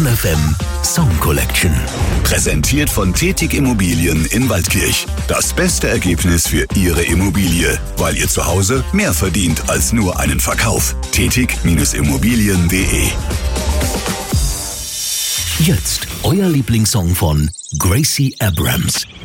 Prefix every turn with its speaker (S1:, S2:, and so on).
S1: Stern FM Song Collection. Präsentiert von Tetig Immobilien in Waldkirch. Das beste Ergebnis für Ihre Immobilie, weil ihr zu Hause mehr verdient als nur einen Verkauf. Tetig-Immobilien.de. Jetzt euer Lieblingssong von Gracie Abrams.